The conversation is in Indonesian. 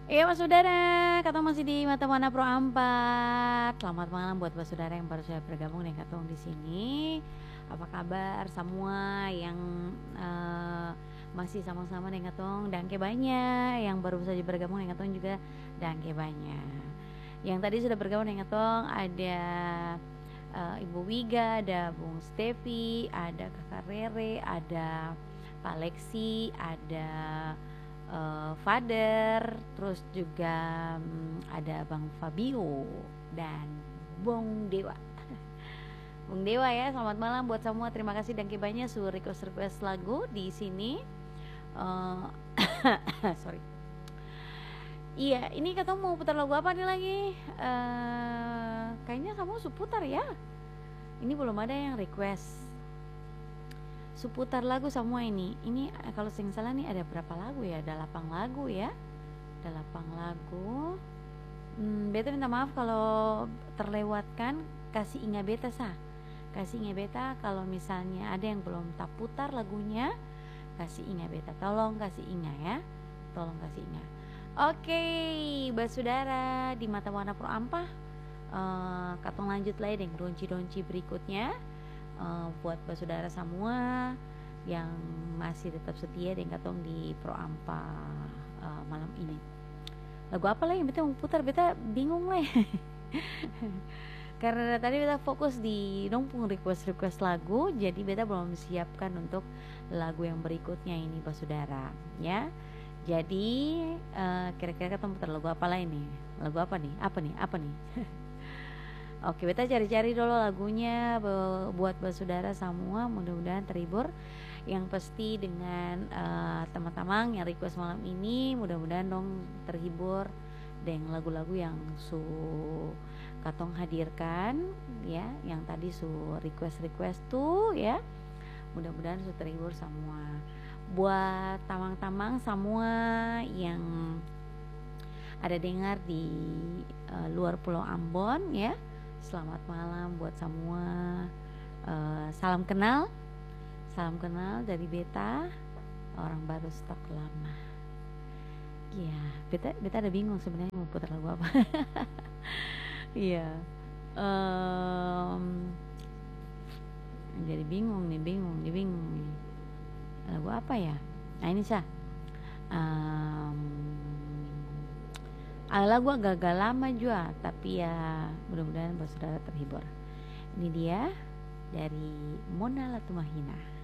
Iya Mas Saudara, Katong masih di Mata Mana Pro 4. Selamat malam buat Mas Saudara yang baru saja bergabung dengan Katong di sini. Apa kabar semua yang masih sama-sama dengan Katong dan banyak yang baru saja bergabung dengan Katong juga dan banyak. Yang tadi sudah bergabung dengan Katong ada Ibu Wiga, ada Bung Stevi, ada Kakak Rere, ada Pak Lexi, ada Father, terus juga ada Bang Fabio dan Bung Dewa. Bung Dewa ya, selamat malam buat semua. Terima kasih dan banyak suruh request lagu di sini. Sorry. Iya, ini kata mau putar lagu apa nih lagi? Kayaknya kamu putar ya. Ini belum ada yang request. Seputar lagu semua ini kalau sing salah nih ada berapa lagu ya? Ada 8 lagu ya. Ada 8 lagu. Beta minta maaf kalau terlewatkan. Kasih ingat beta sah. Kasih ingat beta kalau misalnya ada yang belum tak putar lagunya. Kasih ingat beta. Tolong kasih ingat ya. Tolong kasih ingat. Oke, Basudara di Mata Warna Pro Ampah. Katong lanjut lagi dengan donci-donci berikutnya. Buat saudara semua yang masih tetap setia dengan Katong di Pro Ampa malam ini. Lagu apa lah yang beta mau putar? Beta bingung lah. Karena tadi beta fokus di dongpung request lagu, jadi beta belum siapkan untuk lagu yang berikutnya ini saudara ya. Jadi kira-kira Katong putar lagu apa lah ini? Lagu apa nih? Apa nih? Oke, beta cari-cari dulu lagunya buat saudara semua, mudah-mudahan terhibur. Yang pasti dengan teman-teman yang request malam ini, mudah-mudahan dong terhibur dengan lagu-lagu yang Katong hadirkan ya, yang tadi request tuh ya. Mudah-mudahan terhibur semua. Buat tamang-tamang semua yang ada dengar di luar Pulau Ambon ya. Selamat malam buat semua. Salam kenal dari beta, orang baru stok lama. Ya, beta ada bingung sebenarnya mau putar lagu apa. Iya. Jadi bingung nih. Lagu apa ya? Nah ini sah. Lagu agak lama juga, tapi ya mudah-mudahan saudara terhibur. Ini dia dari Mona Latumahina.